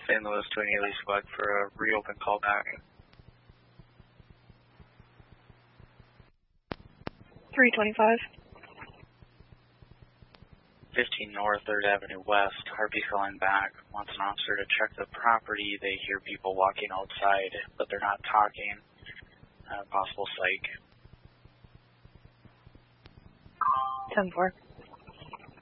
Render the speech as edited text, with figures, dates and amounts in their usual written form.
St. Louis to an Ely squad for a reopen callback. 325. 15 North 3rd Avenue West. Harvey calling back. Wants an officer to check the property. They hear people walking outside, but they're not talking. Possible psych. 10-4.